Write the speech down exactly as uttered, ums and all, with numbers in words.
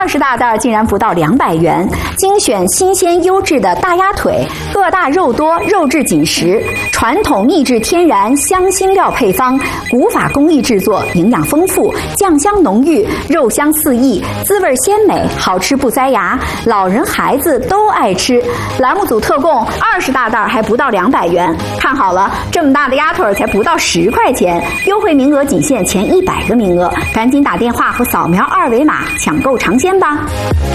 二十大袋竟然不到两百元，精选新鲜优质的大鸭腿，个大肉多，肉质紧实，传统秘制天然香辛料配方，古法工艺制作，营养丰富，酱香浓郁，肉香四溢，滋味鲜美，好吃不塞牙，老人孩子都爱吃。栏目组特供二十大袋还不到两百元，看好了，这么大的鸭腿才不到十块钱，优惠名额仅限前一百个名额，赶紧打电话或扫描二维码抢购尝鲜吧。